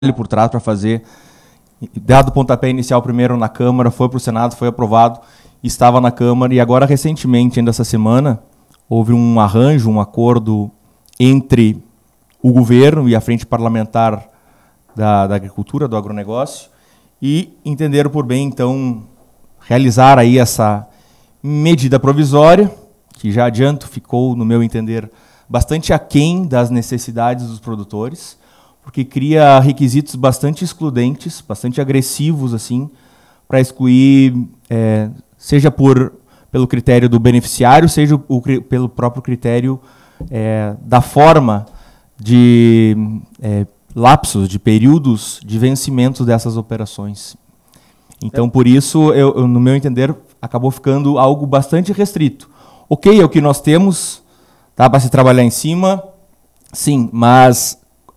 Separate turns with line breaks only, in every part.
por trás para fazer, dado o pontapé inicial primeiro na Câmara, foi para o Senado, foi aprovado, estava na Câmara, e agora recentemente, ainda essa semana, houve um arranjo, um acordo entre o governo e a frente parlamentar da agricultura, do agronegócio, e entenderam por bem, então, realizar aí essa medida provisória, que já adianto, ficou, no meu entender, bastante aquém das necessidades dos produtores, porque cria requisitos bastante excludentes, bastante agressivos, assim, para excluir, seja pelo critério do beneficiário, seja pelo próprio critério da forma de lapsos, de períodos de vencimento dessas operações. Então, por isso, no meu entender, acabou ficando algo bastante restrito. Ok, é o que nós temos, dá para se trabalhar em cima, sim, mas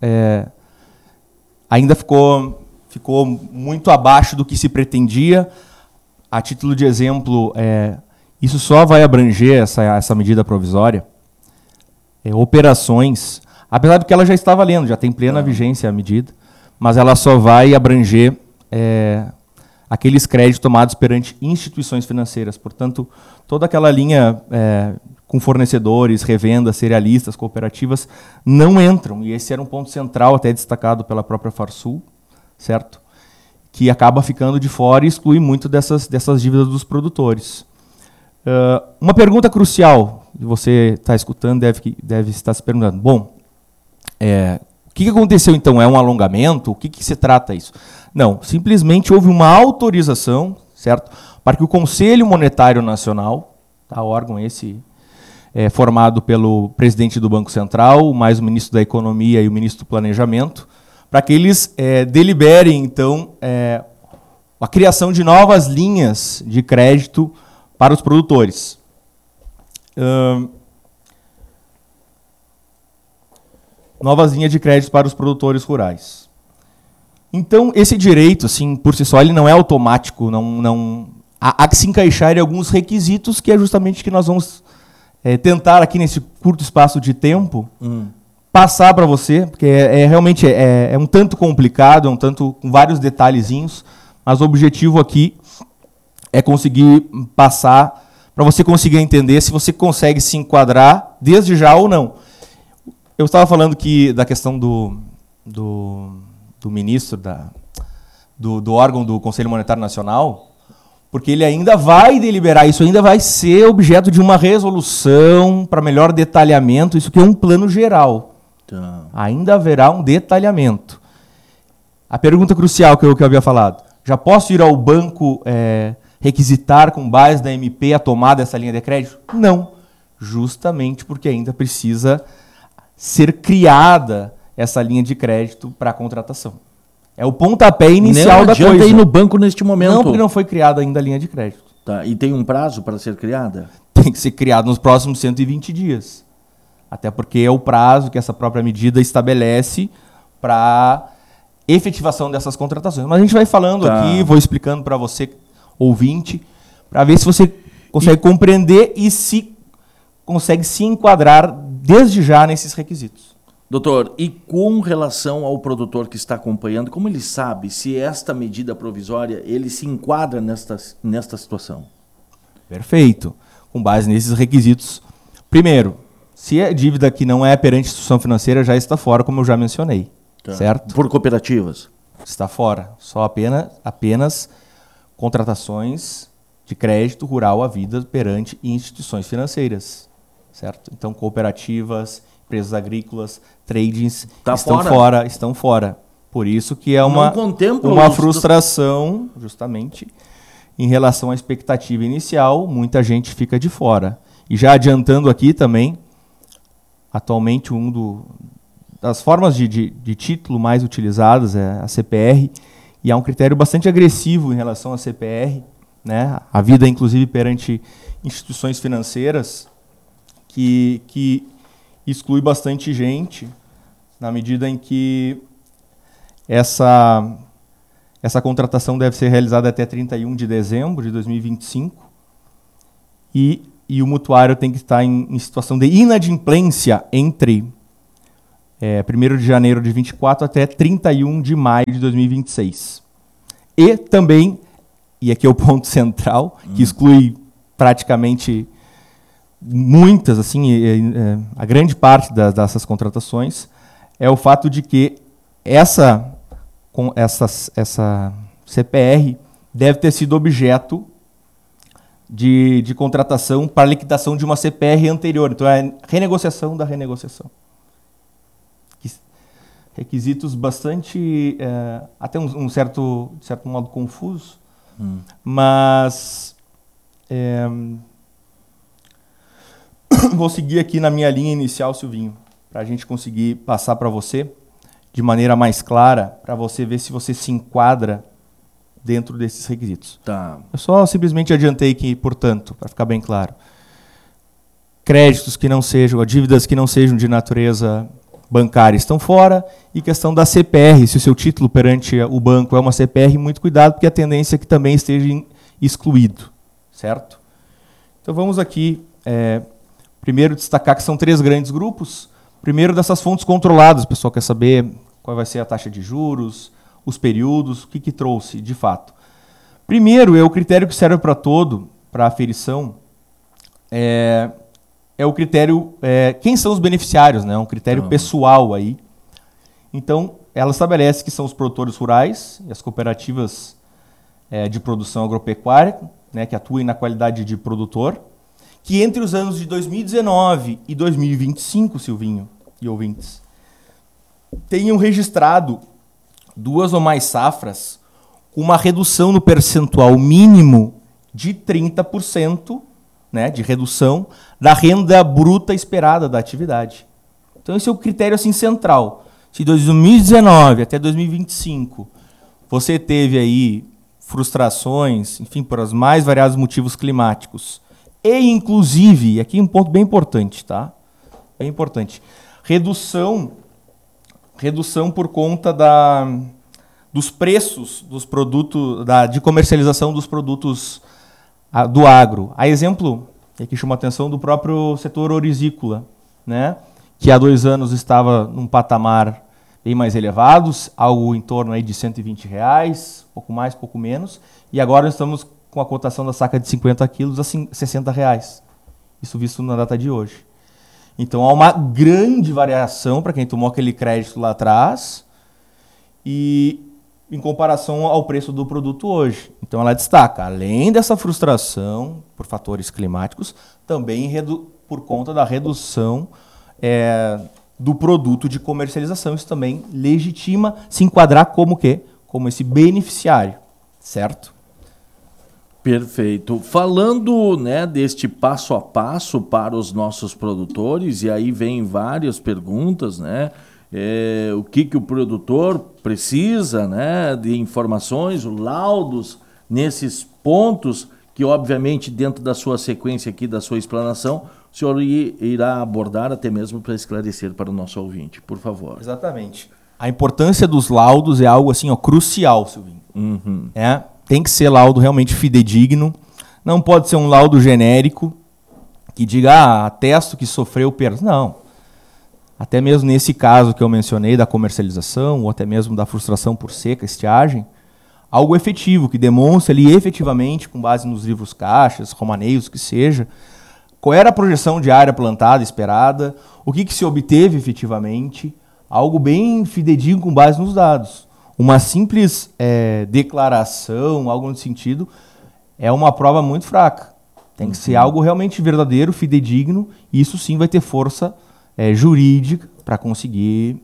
ainda ficou muito abaixo do que se pretendia. A título de exemplo, isso só vai abranger essa medida provisória, operações, apesar de que ela já está valendo, já tem plena vigência a medida, mas ela só vai abranger aqueles créditos tomados perante instituições financeiras. Portanto, toda aquela linha com fornecedores, revendas, cerealistas, cooperativas, não entram. E esse era um ponto central, até destacado pela própria Farsul, certo? Que acaba ficando de fora e exclui muito dessas dívidas dos produtores. Uma pergunta crucial, que você está escutando, deve estar se perguntando. Bom, o que aconteceu então? É um alongamento? O que se trata isso? Não, simplesmente houve uma autorização, certo? Para que o Conselho Monetário Nacional, órgão esse formado pelo presidente do Banco Central, mais o ministro da Economia e o ministro do Planejamento, para que eles deliberem, então, a criação de novas linhas de crédito para os produtores. Novas linhas de crédito para os produtores rurais. Então, esse direito, assim, por si só, ele não é automático, há que se encaixar em alguns requisitos, que é justamente que nós vamos tentar aqui nesse curto espaço de tempo passar para você, porque realmente um tanto complicado, um tanto com vários detalhezinhos, mas o objetivo aqui é conseguir passar para você conseguir entender se você consegue se enquadrar desde já ou não. Eu estava falando da questão do ministro, do órgão do Conselho Monetário Nacional, porque ele ainda vai deliberar, isso ainda vai ser objeto de uma resolução para melhor detalhamento, isso que é um plano geral. Então, ainda haverá um detalhamento. A pergunta crucial que eu havia falado, já posso ir ao banco requisitar com base da MP a tomada dessa linha de crédito? Não, justamente porque ainda precisa ser criada essa linha de crédito para a contratação. É o pontapé inicial da coisa. Não adianta
ir no banco neste momento.
Não, porque não foi criada ainda a linha de crédito.
Tá. E tem um prazo para ser criada?
Tem que ser criada nos próximos 120 dias. Até porque é o prazo que essa própria medida estabelece para efetivação dessas contratações. Mas a gente vai falando aqui, vou explicando para você, ouvinte, para ver se você consegue compreender e se consegue se enquadrar desde já nesses requisitos.
Doutor, e com relação ao produtor que está acompanhando, como ele sabe se esta medida provisória ele se enquadra nesta situação?
Perfeito. Com base nesses requisitos. Primeiro, se a dívida que não é perante instituição financeira já está fora, como eu já mencionei. Certo?
Por cooperativas?
Está fora. Só apenas contratações de crédito rural à vida perante instituições financeiras. Certo? Então, cooperativas, empresas agrícolas, tradings estão fora. Por isso que é uma frustração, justamente, em relação à expectativa inicial, muita gente fica de fora. E já adiantando aqui também, atualmente das formas de título mais utilizadas é a CPR, e há um critério bastante agressivo em relação à CPR, né? A vida, inclusive, perante instituições financeiras, que exclui bastante gente, na medida em que essa contratação deve ser realizada até 31 de dezembro de 2025 e o mutuário tem que estar em situação de inadimplência entre 1º de janeiro de 24 até 31 de maio de 2026. E também, e aqui é o ponto central, que exclui praticamente muitas, assim, a grande parte dessas contratações, é o fato de que essa CPR deve ter sido objeto de contratação para liquidação de uma CPR anterior. Então, é renegociação da renegociação. Requisitos bastante, até de certo modo, confusos, mas vou seguir aqui na minha linha inicial, Silvinho, para a gente conseguir passar para você de maneira mais clara, para você ver se você se enquadra dentro desses requisitos.
Tá.
Eu só simplesmente adiantei que, portanto, para ficar bem claro, créditos que não sejam, dívidas que não sejam de natureza bancária estão fora, e questão da CPR, se o seu título perante o banco é uma CPR, muito cuidado, porque a tendência é que também esteja excluído, certo? Então vamos aqui, primeiro destacar que são 3 grandes grupos. Primeiro dessas fontes controladas, o pessoal quer saber qual vai ser a taxa de juros, os períodos, o que trouxe de fato. Primeiro, é o critério que serve para a aferição, é o critério, quem são os beneficiários, né? Um critério pessoal aí. Então, ela estabelece que são os produtores rurais e as cooperativas de produção agropecuária, né, que atuem na qualidade de produtor, que entre os anos de 2019 e 2025, Silvinho e ouvintes, tenham registrado 2 ou mais safras com uma redução no percentual mínimo de 30%, né, de redução da renda bruta esperada da atividade. Então esse é o critério assim central. Se de 2019 até 2025 você teve aí frustrações, enfim, por os mais variados motivos climáticos, e inclusive, aqui um ponto bem importante, tá? Bem importante. Redução por conta dos preços dos produtos, de comercialização dos produtos do agro. A exemplo, aqui chama a atenção do próprio setor orizícola, né, que há 2 anos estava num patamar bem mais elevado, algo em torno aí de R$120, pouco mais, pouco menos, e agora estamos com a cotação da saca de 50 quilos a R$60. Isso visto na data de hoje. Então há uma grande variação para quem tomou aquele crédito lá atrás e em comparação ao preço do produto hoje. Então ela destaca, além dessa frustração por fatores climáticos, também por conta da redução do produto de comercialização. Isso também legitima se enquadrar como quê? Como esse beneficiário, certo?
Perfeito. Falando, né, deste passo a passo para os nossos produtores, e aí vem várias perguntas, né? O que o produtor precisa, né, de informações, laudos nesses pontos que, obviamente, dentro da sua sequência aqui, da sua explanação, o senhor irá abordar até mesmo para esclarecer para o nosso ouvinte, por favor.
Exatamente. A importância dos laudos é algo assim, crucial, Silvinho.
Uhum.
Tem que ser laudo realmente fidedigno, não pode ser um laudo genérico que diga, atesto que sofreu perdas. Não. Até mesmo nesse caso que eu mencionei da comercialização, ou até mesmo da frustração por seca, estiagem, algo efetivo, que demonstre ali efetivamente, com base nos livros caixas, romaneios, que seja, qual era a projeção de área plantada esperada, o que se obteve efetivamente, algo bem fidedigno com base nos dados. Uma simples declaração, algo nesse sentido, é uma prova muito fraca. Tem que ser algo realmente verdadeiro, fidedigno, e isso sim vai ter força jurídica para conseguir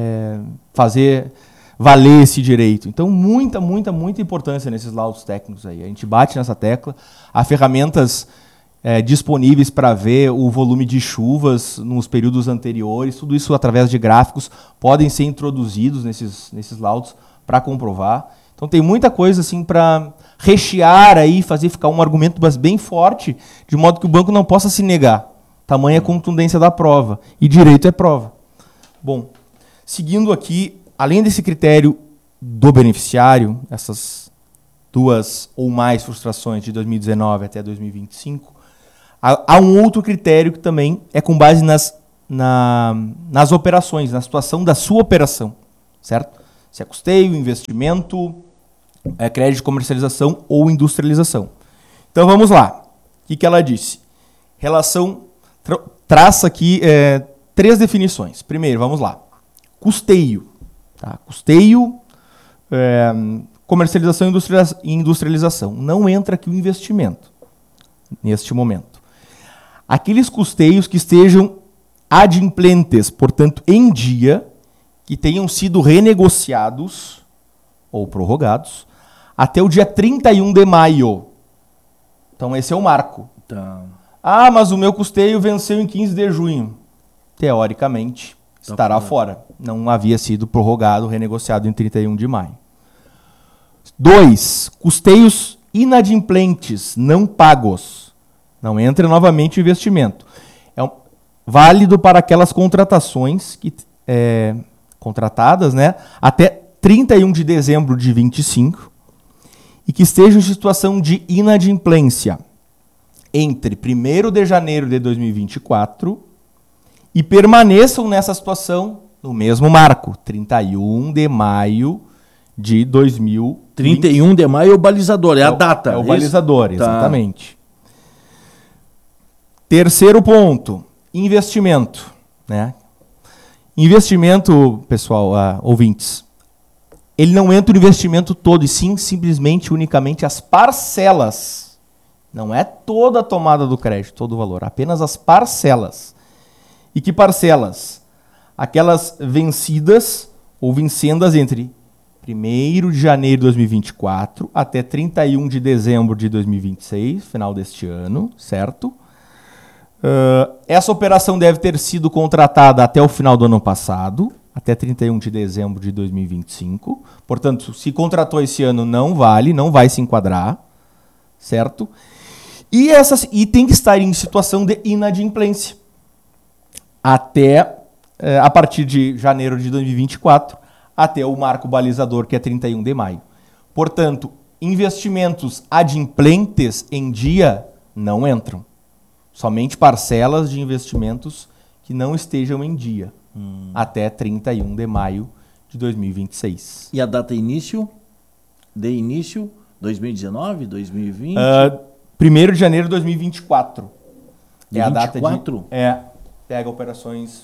fazer valer esse direito. Então, muita importância nesses laudos técnicos aí. A gente bate nessa tecla. Há ferramentas disponíveis para ver o volume de chuvas nos períodos anteriores. Tudo isso, através de gráficos, podem ser introduzidos nesses laudos para comprovar. Então, tem muita coisa assim para rechear aí, fazer ficar um argumento bem forte, de modo que o banco não possa se negar. Tamanha contundência da prova. E direito é prova. Bom, seguindo aqui, além desse critério do beneficiário, essas 2 ou mais frustrações de 2019 até 2025, há um outro critério que também é com base nas nas operações, na situação da sua operação, certo? Se é custeio, investimento, crédito de comercialização ou industrialização. Então vamos lá. O que ela disse? Traça aqui 3 definições. Primeiro, vamos lá. Custeio. Tá? Custeio, comercialização e industrialização. Não entra aqui o investimento, neste momento. Aqueles custeios que estejam adimplentes, portanto, em dia, que tenham sido renegociados ou prorrogados até o dia 31 de maio. Então, esse é o marco.
Tá.
Ah, mas o meu custeio venceu em 15 de junho. Teoricamente, estará fora. Não havia sido prorrogado, renegociado em 31 de maio. 2. Custeios inadimplentes, não pagos. Não entra novamente o investimento. Válido para aquelas contratações contratadas, né, até 31 de dezembro de 25 e que estejam em situação de inadimplência entre 1º de janeiro de 2024 e permaneçam nessa situação no mesmo marco, 31 de maio de 2020.
31 de maio é o balizador, é a data.
É o balizador,
tá.
Exatamente. Terceiro ponto, investimento. Né? Investimento, pessoal, ouvintes, ele não entra o investimento todo, e sim, simplesmente, unicamente as parcelas. Não é toda a tomada do crédito, todo o valor, apenas as parcelas. E que parcelas? Aquelas vencidas ou vincendas entre 1º de janeiro de 2024 até 31 de dezembro de 2026, final deste ano, certo? Essa operação deve ter sido contratada até o final do ano passado, até 31 de dezembro de 2025. Portanto, se contratou esse ano, não vai se enquadrar, certo? E tem que estar em situação de inadimplência a partir de janeiro de 2024 até o marco balizador, que é 31 de maio. Portanto, investimentos adimplentes em dia não entram. Somente parcelas de investimentos que não estejam em dia até 31 de maio de 2026.
E a data início? De início? 2019? 2020?
1º de janeiro de 2024.
De 24?
Pega operações...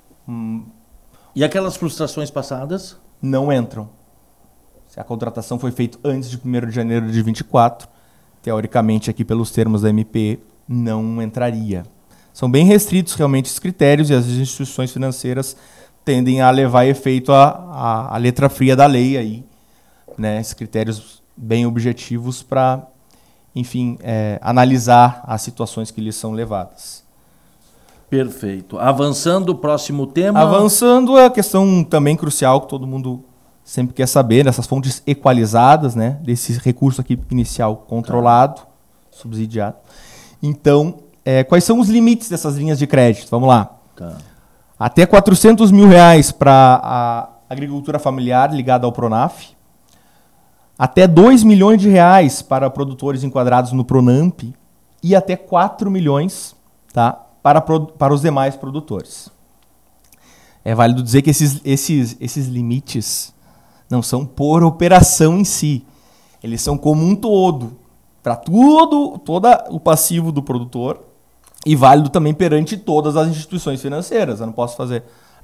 E aquelas frustrações passadas?
Não entram. Se a contratação foi feita antes de 1º de janeiro de 24, teoricamente, aqui pelos termos da MP, não entraria. São bem restritos realmente os critérios e as instituições financeiras tendem a levar efeito a letra fria da lei aí, né? Esses critérios bem objetivos para, enfim, analisar as situações que lhes são levadas.
Perfeito. Avançando, o próximo tema.
Avançando, a questão também crucial que todo mundo sempre quer saber, dessas fontes equalizadas, né? Desse recurso aqui inicial controlado, subsidiado. Então, quais são os limites dessas linhas de crédito? Vamos lá.
Tá.
Até R$400 mil para a agricultura familiar ligada ao Pronaf. Até R$2 milhões para produtores enquadrados no Pronamp. E até R$4 milhões, tá, para os demais produtores. É válido dizer que esses limites não são por operação em si. Eles são como um todo. Para todo o passivo do produtor e válido também perante todas as instituições financeiras. Eu não posso fazer,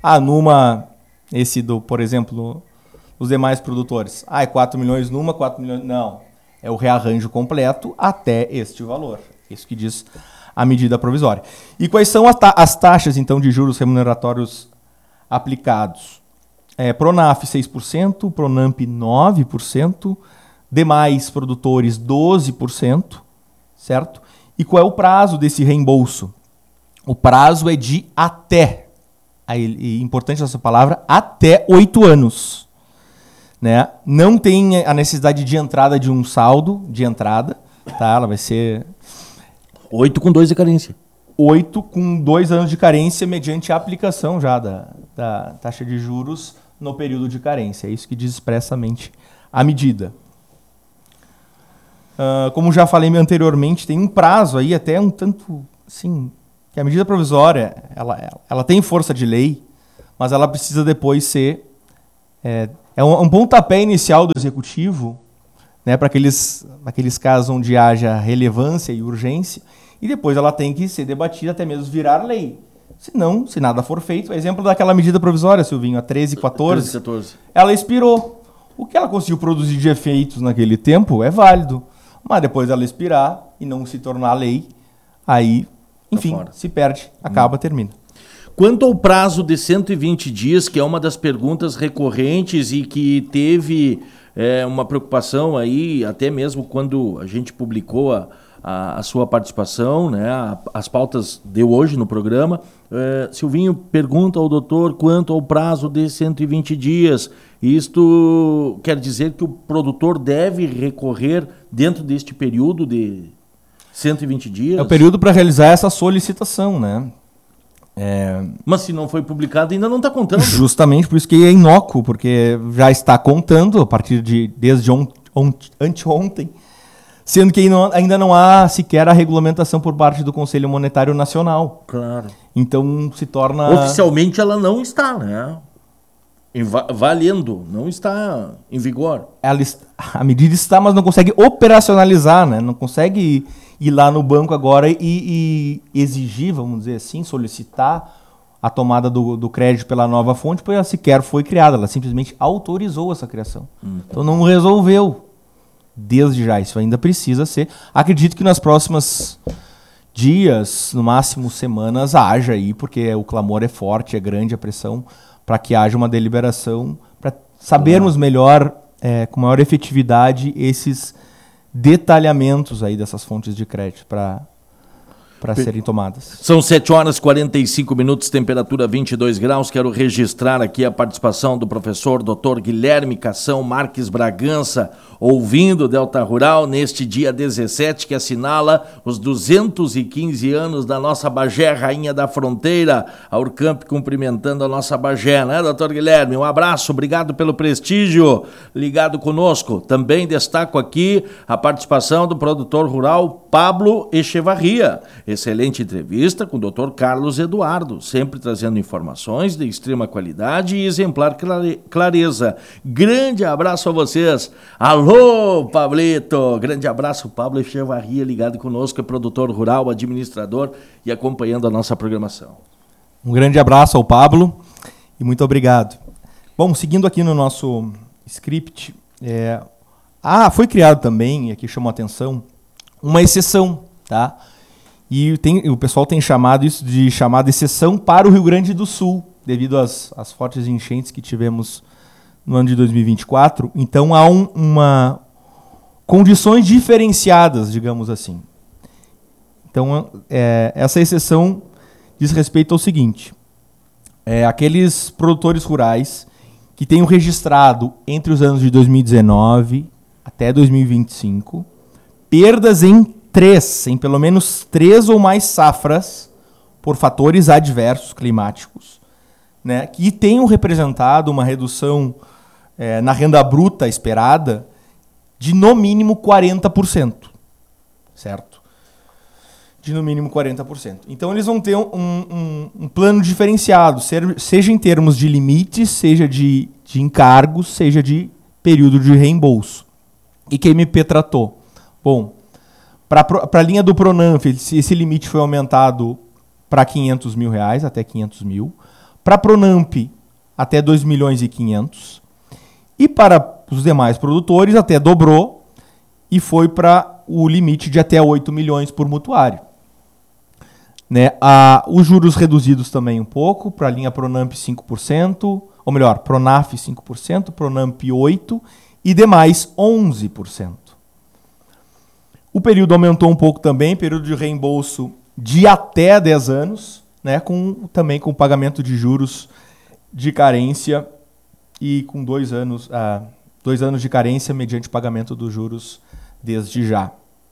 por exemplo, os demais produtores. É 4 milhões numa, 4 milhões... Não, é o rearranjo completo até este valor. Isso que diz a medida provisória. E quais são as taxas, então, de juros remuneratórios aplicados? Pronaf 6%, Pronamp 9%, demais produtores 12%, certo? E qual é o prazo desse reembolso? O prazo é de até, importante essa palavra, até 8 anos. Né? Não tem a necessidade de entrada de um saldo de entrada, tá? Ela vai ser...
8 com 2 de carência.
8 com 2 anos de carência mediante a aplicação já da taxa de juros no período de carência. É isso que diz expressamente a medida. Como já falei anteriormente, tem um prazo aí até um tanto assim, que a medida provisória ela tem força de lei, mas ela precisa depois ser um pontapé inicial do executivo, né, para aqueles casos onde haja relevância e urgência, e depois ela tem que ser debatida até mesmo virar lei. Senão, se nada for feito, exemplo daquela medida provisória, Silvinho, a 1314, ela expirou. O que ela conseguiu produzir de efeitos naquele tempo é válido, mas depois ela expirar e não se tornar lei, aí, enfim, se perde, acaba, termina.
Quanto ao prazo de 120 dias, que é uma das perguntas recorrentes e que teve uma preocupação aí, até mesmo quando a gente publicou a sua participação, né, as pautas de hoje no programa, Silvinho pergunta ao doutor quanto ao prazo de 120 dias. Isto quer dizer que o produtor deve recorrer dentro deste período de 120 dias?
É o período para realizar essa solicitação, né?
Mas se não foi publicado, ainda não está contando.
Justamente por isso que é inócuo, porque já está contando a partir desde anteontem, sendo que ainda não há sequer a regulamentação por parte do Conselho Monetário Nacional.
Claro.
Então se torna...
Oficialmente ela não está, né? Valendo, não está em vigor.
A medida está, mas não consegue operacionalizar, né? Não consegue ir lá no banco agora e exigir, vamos dizer assim, solicitar a tomada do crédito pela nova fonte, porque ela sequer foi criada, ela simplesmente autorizou essa criação. Então não resolveu desde já, isso ainda precisa ser. Acredito que nas próximas dias, no máximo semanas, haja aí, porque o clamor é forte, é grande a pressão, para que haja uma deliberação, para sabermos melhor, com maior efetividade, esses detalhamentos aí dessas fontes de crédito para serem tomadas.
São 7h45, temperatura 22 graus. Quero registrar aqui a participação do professor Dr. Guilherme Cação Marques Bragança, ouvindo Delta Rural, neste dia 17, que assinala os 215 anos da nossa Bagé, Rainha da Fronteira. A Urcamp cumprimentando a nossa Bagé, né, doutor Guilherme? Um abraço, obrigado pelo prestígio ligado conosco. Também destaco aqui a participação do produtor rural Pablo Echevarria. Excelente entrevista com o Dr. Carlos Eduardo, sempre trazendo informações de extrema qualidade e exemplar clareza. Grande abraço a vocês. Alô, Pablito! Grande abraço, Pablo Echevarria, ligado conosco, é produtor rural, administrador e acompanhando a nossa programação.
Um grande abraço ao Pablo e muito obrigado. Bom, seguindo aqui no nosso script, foi criado também, e aqui chamou a atenção, uma exceção, tá? E o pessoal tem chamado isso de chamada exceção para o Rio Grande do Sul, devido às fortes enchentes que tivemos no ano de 2024. Então há condições diferenciadas, digamos assim. Então essa exceção diz respeito ao seguinte: aqueles produtores rurais que tenham registrado entre os anos de 2019 até 2025 perdas em pelo menos 3 ou mais safras por fatores adversos climáticos, né, que tenham representado uma redução na renda bruta esperada de no mínimo 40%, certo? De no mínimo 40%. Então eles vão ter um plano diferenciado, seja em termos de limites, seja de encargos, seja de período de reembolso. E que a MP tratou? Bom, para a linha do Pronamp, esse limite foi aumentado para R$500 mil, até 500 mil. Para a Pronamp, até 2 milhões e 500. E para os demais produtores, até dobrou e foi para o limite de até 8 milhões por mutuário. Né? Os juros reduzidos também um pouco, para a linha Pronamp 5%, ou melhor, Pronaf 5%, Pronamp 8% e demais 11%. O período aumentou um pouco também, período de reembolso de até 10 anos, né, também com pagamento de juros de carência e com 2 anos de carência mediante pagamento dos juros desde já.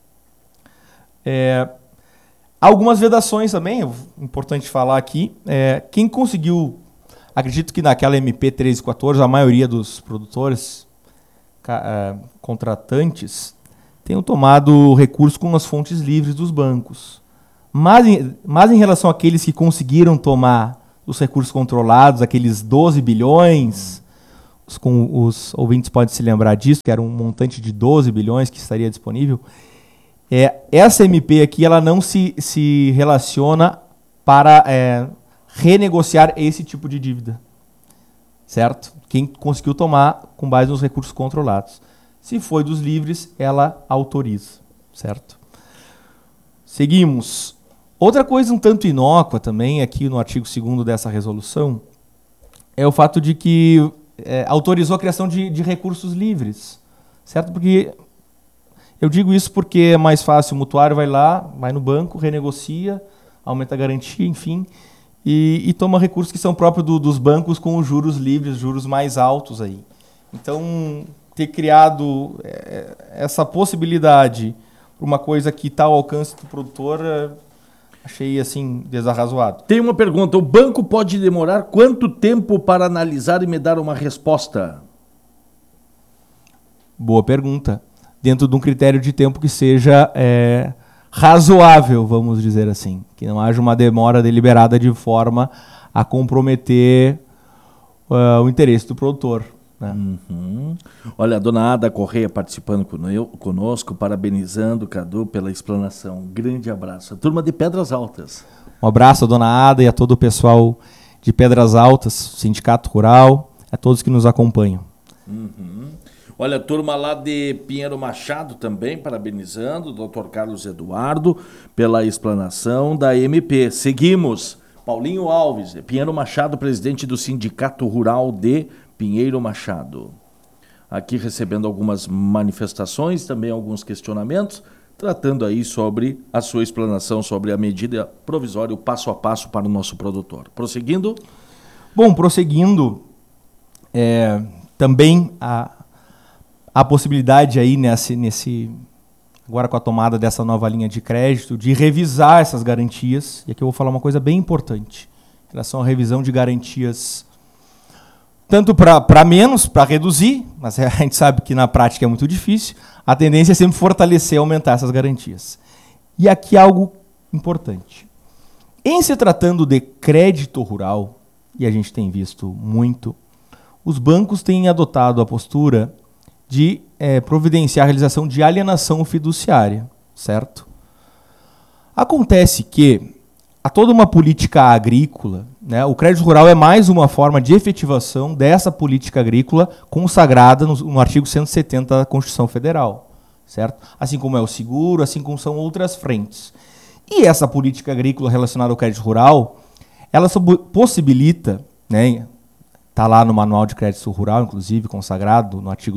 Algumas vedações também, importante falar aqui. Quem conseguiu, acredito que naquela MP 1314, a maioria dos produtores contratantes tenham tomado recurso com as fontes livres dos bancos. Mas em relação àqueles que conseguiram tomar os recursos controlados, aqueles 12 bilhões, os ouvintes podem se lembrar disso, que era um montante de 12 bilhões que estaria disponível, essa MP aqui ela não se relaciona para renegociar esse tipo de dívida, certo? Quem conseguiu tomar com base nos recursos controlados. Se foi dos livres, ela autoriza, certo? Seguimos. Outra coisa um tanto inócua também, aqui no artigo 2º dessa resolução, é o fato de que autorizou a criação de recursos livres, certo? Porque eu digo isso porque é mais fácil, o mutuário vai lá, vai no banco, renegocia, aumenta a garantia, enfim, e toma recursos que são próprios dos bancos com os juros livres, juros mais altos aí. Então, ter criado essa possibilidade para uma coisa que está ao alcance do produtor, achei assim desarrazoado.
Tem uma pergunta: o banco pode demorar quanto tempo para analisar e me dar uma resposta?
Boa pergunta. Dentro de um critério de tempo que seja razoável, vamos dizer assim. Que não haja uma demora deliberada de forma a comprometer o interesse do produtor. Né?
Uhum. Olha, a dona Ada Correia participando conosco, parabenizando o Cadu pela explanação. Grande abraço. A turma de Pedras Altas.
Um abraço à dona Ada e a todo o pessoal de Pedras Altas, Sindicato Rural, a todos que nos acompanham.
Uhum. Olha, a turma lá de Pinheiro Machado também parabenizando o Dr. Carlos Eduardo pela explanação da MP. Seguimos. Paulinho Alves, Pinheiro Machado, presidente do Sindicato Rural de Pinheiro Machado. Aqui recebendo algumas manifestações, também alguns questionamentos, tratando aí sobre a sua explanação sobre a medida provisória, o passo a passo para o nosso produtor. Prosseguindo?
Bom, prosseguindo, também a possibilidade aí agora com a tomada dessa nova linha de crédito, de revisar essas garantias, e aqui eu vou falar uma coisa bem importante, em relação à revisão de garantias, tanto para menos, para reduzir, mas a gente sabe que na prática é muito difícil, a tendência é sempre fortalecer, aumentar essas garantias. E aqui algo importante. Em se tratando de crédito rural, e a gente tem visto muito, os bancos têm adotado a postura de providenciar a realização de alienação fiduciária, certo? Acontece que há toda uma política agrícola, né? O crédito rural é mais uma forma de efetivação dessa política agrícola consagrada no artigo 170 da Constituição Federal, certo? Assim como é o seguro, assim como são outras frentes. E essa política agrícola relacionada ao crédito rural, ela possibilita, né? Está lá no Manual de Crédito Rural, inclusive, consagrado no artigo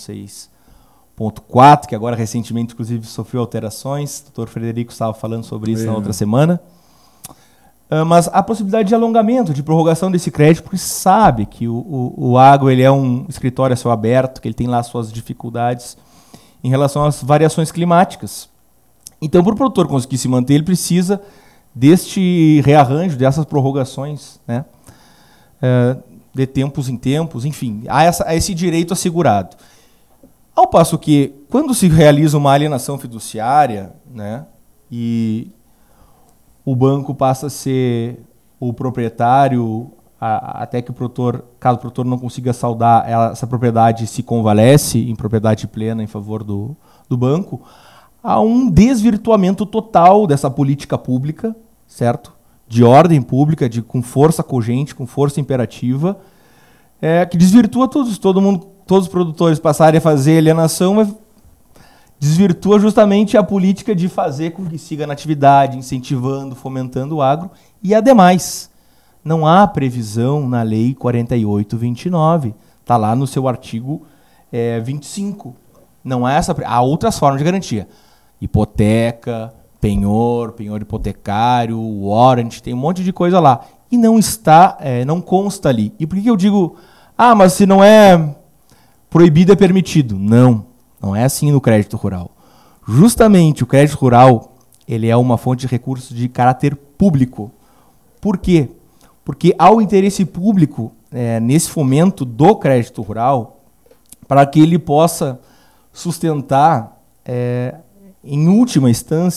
2.6.4, que agora recentemente, inclusive, sofreu alterações. O doutor Frederico estava falando sobre isso na outra semana. Mas a possibilidade de alongamento, de prorrogação desse crédito, porque sabe que o agro ele é um escritório a céu aberto, que ele tem lá suas dificuldades em relação às variações climáticas. Então, para o produtor conseguir se manter, ele precisa deste rearranjo, dessas prorrogações, né? De tempos em tempos, enfim, há esse direito assegurado. Ao passo que, quando se realiza uma alienação fiduciária, né, e o banco passa a ser o proprietário, até que o produtor, caso o produtor não consiga saldar, essa propriedade se convalesce em propriedade plena em favor do banco, há um desvirtuamento total dessa política pública, certo? De ordem pública, com força cogente, com força imperativa, que desvirtua todos os produtores passarem a fazer alienação, mas desvirtua justamente a política de fazer com que siga na atividade, incentivando, fomentando o agro. E, ademais, não há previsão na Lei 48/29, está lá no seu artigo 25. Não há há outras formas de garantia. Hipoteca, penhor hipotecário, warrant, tem um monte de coisa lá. E não consta ali. E por que eu digo, mas se não é proibido, é permitido? Não é assim no crédito rural. Justamente o crédito rural, ele é uma fonte de recursos de caráter público. Por quê? Porque há o interesse público nesse fomento do crédito rural para que ele possa sustentar, em última instância,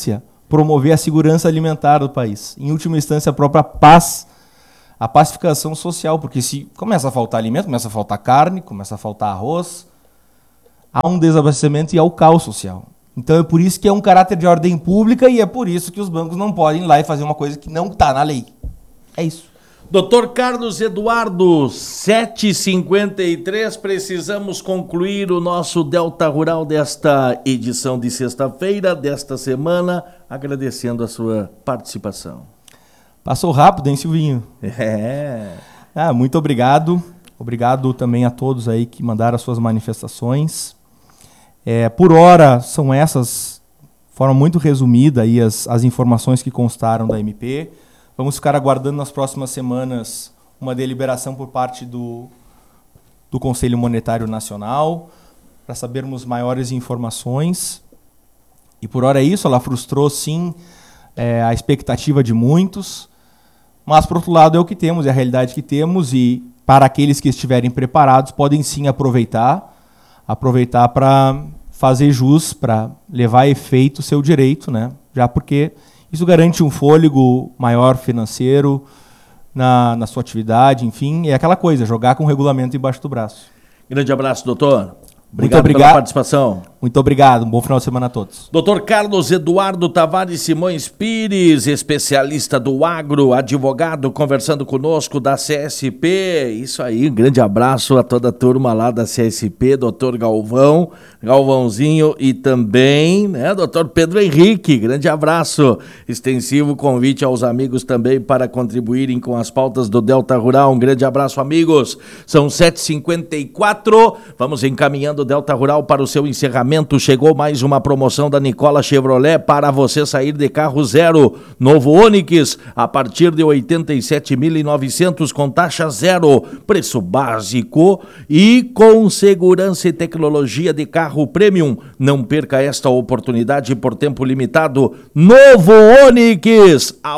promover a segurança alimentar do país. Em última instância, a própria paz, a pacificação social, porque se começa a faltar alimento, começa a faltar carne, começa a faltar arroz, há um desabastecimento e há o caos social. Então é por isso que é um caráter de ordem pública e é por isso que os bancos não podem ir lá e fazer uma coisa que não está na lei. É isso.
Dr. Carlos Eduardo, 7h53, precisamos concluir o nosso Delta Rural desta edição de sexta-feira, desta semana, agradecendo a sua participação.
Passou rápido, hein, Silvinho? Muito obrigado. Obrigado também a todos aí que mandaram as suas manifestações. Por hora, são essas, de forma muito resumida, aí as informações que constaram da MP. Vamos ficar aguardando nas próximas semanas uma deliberação por parte do Conselho Monetário Nacional, para sabermos maiores informações. E por hora é isso, ela frustrou sim a expectativa de muitos, mas por outro lado é o que temos, é a realidade que temos, e para aqueles que estiverem preparados podem sim aproveitar para fazer jus, para levar a efeito o seu direito, né? Já porque isso garante um fôlego maior financeiro na sua atividade, enfim, é aquela coisa, jogar com o regulamento embaixo do braço.
Grande abraço, doutor.
Muito obrigado
pela participação.
Muito obrigado, um bom final de semana a todos.
Dr. Carlos Eduardo Tavares Simões Pires, especialista do agro, advogado, conversando conosco da CSP. Isso aí, um grande abraço a toda a turma lá da CSP, Dr. Galvãozinho e também, né, Dr. Pedro Henrique. Grande abraço. Extensivo convite aos amigos também para contribuírem com as pautas do Delta Rural. Um grande abraço, amigos. São 7h54, vamos encaminhando o Delta Rural para o seu encerramento. Chegou mais uma promoção da Nicola Chevrolet para você sair de carro zero. Novo Onix a partir de 87.900 com taxa zero, preço básico e com segurança e tecnologia de carro premium. Não perca esta oportunidade por tempo limitado. Novo Onix a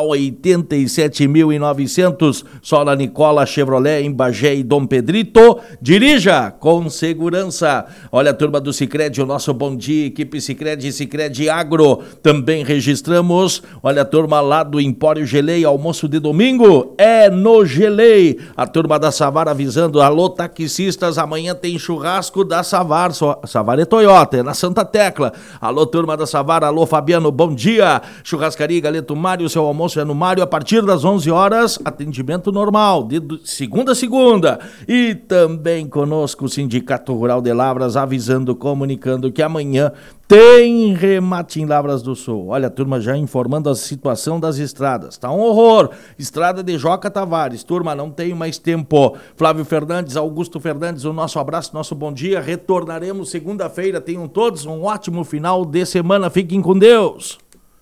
87.900 só na Nicola Chevrolet em Bagé e Dom Pedrito. Dirija com segurança. Olha a turma do Sicredi, o nosso bom dia, equipe Sicredi e Sicredi Agro, também registramos. Olha a turma lá do Empório Gelei, almoço de domingo é no Gelei. A turma da Savar avisando, alô taxistas, amanhã tem churrasco da Savar, Savar é Toyota, é na Santa Tecla. Alô turma da Savar, alô Fabiano, bom dia. Churrascaria Galeto Mário, seu almoço é no Mário a partir das 11 horas, atendimento normal, de segunda a segunda. E também conosco o Sindicato Rural de Lavras avisando, comunicando que amanhã tem remate em Lavras do Sul. Olha a turma já informando a situação das estradas. Tá um horror. Estrada de Joca Tavares. Turma, não tenho mais tempo. Flávio Fernandes, Augusto Fernandes, o nosso abraço, nosso bom dia. Retornaremos segunda-feira. Tenham todos um ótimo final de semana. Fiquem com Deus.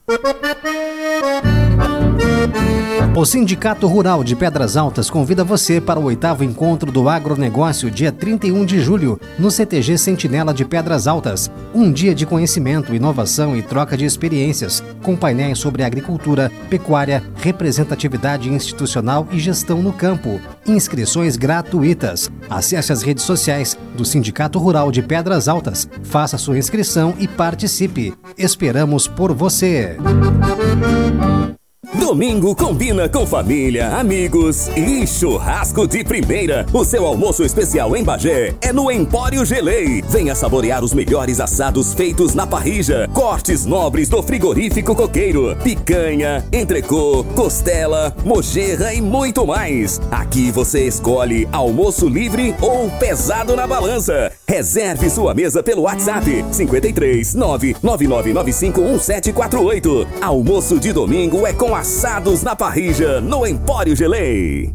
O Sindicato Rural de Pedras Altas convida você para o 8º encontro do agronegócio, dia 31 de julho, no CTG Sentinela de Pedras Altas. Um dia de conhecimento, inovação e troca de experiências, com painéis sobre agricultura, pecuária, representatividade institucional e gestão no campo. Inscrições gratuitas. Acesse as redes sociais do Sindicato Rural de Pedras Altas, faça sua inscrição e participe. Esperamos por você.
Domingo combina com família, amigos e churrasco de primeira. O seu almoço especial em Bagé é no Empório Gelei. Venha saborear os melhores assados feitos na parrilla, cortes nobres do frigorífico coqueiro, picanha, entrecô, costela, mojerra e muito mais. Aqui você escolhe almoço livre ou pesado na balança. Reserve sua mesa pelo WhatsApp 53 99995 1748. Almoço de domingo é com assados na parrilla no Empório Gelei.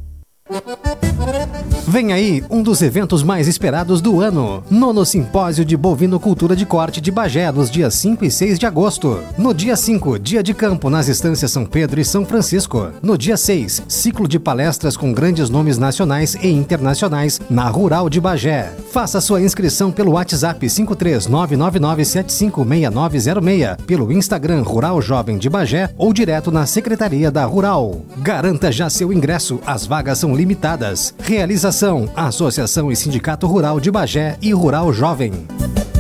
Vem aí um dos eventos mais esperados do ano. Nono Simpósio de Bovinocultura de Corte de Bagé, nos dias 5 e 6 de agosto. No dia 5, dia de campo nas estâncias São Pedro e São Francisco. No dia 6, ciclo de palestras com grandes nomes nacionais e internacionais na Rural de Bagé. Faça sua inscrição pelo WhatsApp 53999756906, pelo Instagram Rural Jovem de Bagé ou direto na Secretaria da Rural. Garanta já seu ingresso, as vagas são limitadas. Realização: Associação e Sindicato Rural de Bagé e Rural Jovem.